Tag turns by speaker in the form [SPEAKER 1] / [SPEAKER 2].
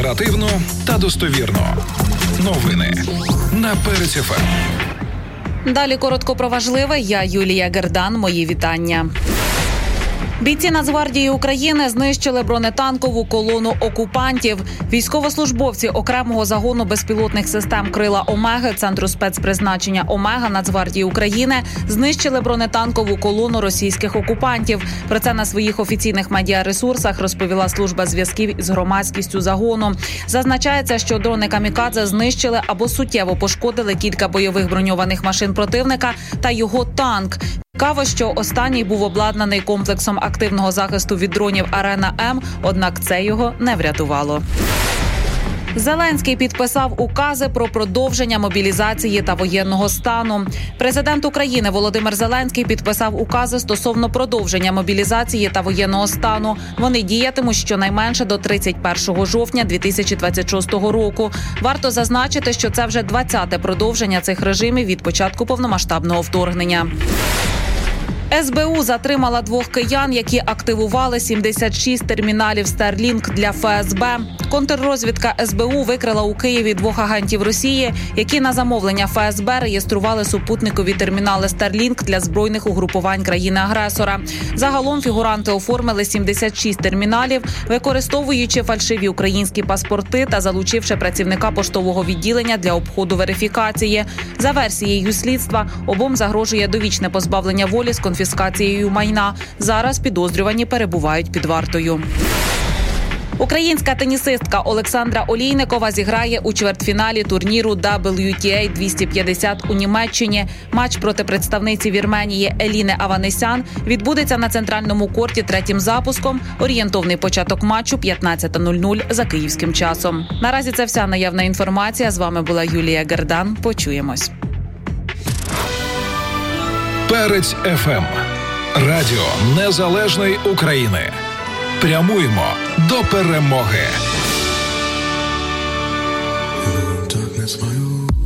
[SPEAKER 1] Оперативно та достовірно. Новини на Перець ФМ.
[SPEAKER 2] Далі коротко про важливе. Я Юлія Гердан. Мої вітання. Бійці Нацгвардії України знищили бронетанкову колону окупантів. Військовослужбовці окремого загону безпілотних систем «Крила Омеги» Центру спецпризначення «Омега» Нацгвардії України знищили бронетанкову колону російських окупантів. Про це на своїх офіційних медіаресурсах розповіла служба зв'язків із громадськістю загону. Зазначається, що дрони «Камікадзе» знищили або суттєво пошкодили кілька бойових броньованих машин противника та його танк. Цікаво, що останній був обладнаний комплексом активного захисту від дронів «Арена-М», однак це його не врятувало. Зеленський підписав укази про продовження мобілізації та воєнного стану. Президент України Володимир Зеленський підписав укази стосовно продовження мобілізації та воєнного стану. Вони діятимуть щонайменше до 31 жовтня 2026 року. Варто зазначити, що це вже 20-те продовження цих режимів від початку повномасштабного вторгнення. СБУ затримала 2 киян, які активували 76 терміналів Starlink для ФСБ. Контррозвідка СБУ викрила у Києві 2 агентів Росії, які на замовлення ФСБ реєстрували супутникові термінали Starlink для збройних угрупувань країни-агресора. Загалом фігуранти оформили 76 терміналів, використовуючи фальшиві українські паспорти та залучивши працівника поштового відділення для обходу верифікації. За версією слідства, обом загрожує довічне позбавлення волі з конфіскацією майна. Зараз підозрювані перебувають під вартою. Українська тенісистка Олександра Олійникова зіграє у чвертьфіналі турніру WTA 250 у Німеччині. Матч проти представниці Вірменії Еліни Аванесян відбудеться на центральному корті третім запуском. Орієнтовний початок матчу 15:00 за київським часом. Наразі це вся наявна інформація. З вами була Юлія Гердан. Почуємось.
[SPEAKER 1] Перець ФМ. Радіо Незалежної України. Прямуємо до перемоги.
[SPEAKER 3] Darkness, my